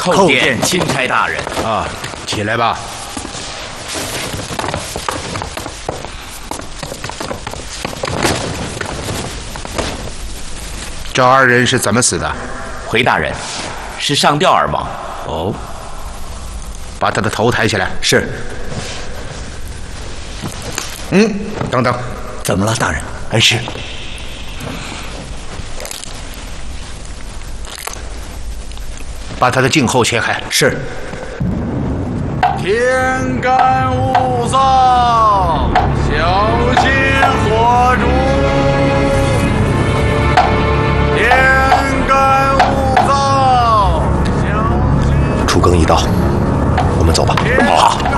叩见钦差大人。 啊，起来吧。这二人是怎么死的？ 回大人，是上吊而亡。 哦，把他的头抬起来。 是。 等等， 怎么了，大人？是。 把他的颈后切开。 是。 天干物丧，小心火烛。天干物丧，小心。 初更已到，我们走吧。 好。